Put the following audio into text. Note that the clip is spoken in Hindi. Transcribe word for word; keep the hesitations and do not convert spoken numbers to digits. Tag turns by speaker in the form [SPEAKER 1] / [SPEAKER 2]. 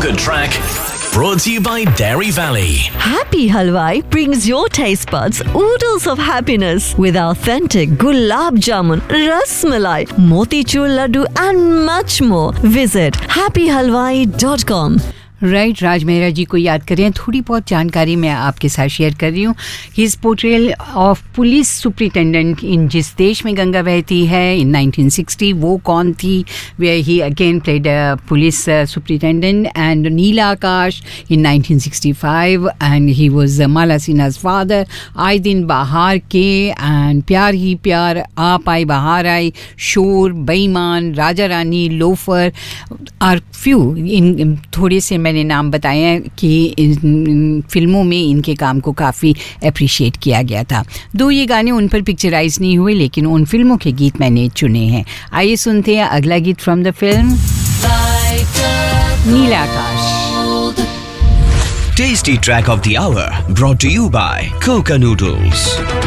[SPEAKER 1] good track. Brought to you by Dairy Valley.
[SPEAKER 2] Happy Halwai brings your taste buds oodles of happiness with authentic gulab jamun, ras malai, motichur laddu and much more. Visit happy halwai dot com.
[SPEAKER 3] Right right, राज मेहरा जी को याद करें, थोड़ी बहुत जानकारी मैं आपके साथ शेयर कर रही हूँ. His portrayal of police superintendent इन जिस देश में गंगा बहती है इन नाइनटीन सिक्सटी, वो कौन थी, where he again played police superintendent, and Neela Akash in nineteen sixty five, and he was Mala सिन्हा's father. आए दिन बाहर के, एंड प्यार ही प्यार, आप आई बहार आई, शोर, बेईमान, Raja Rani, loafer are few. इन थोड़े से मैंने नाम बताए हैं कि इन फिल्मों में इनके काम को काफ़ी अप्रिशिएट किया गया था. दो ये गाने उन पर पिक्चराइज नहीं हुए, लेकिन उन फिल्मों के गीत मैंने चुने हैं. आइए सुनते हैं अगला गीत from the film Neela Akash.
[SPEAKER 1] Tasty track of the hour brought to you by Coca Noodles.